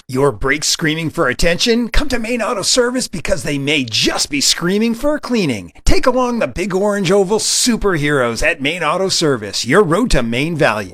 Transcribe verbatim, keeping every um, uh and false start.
Your brakes screaming for attention? Come to Main Auto Service because they may just be screaming for cleaning. Take along the big orange oval superheroes at Main Auto Service, your road to Main value.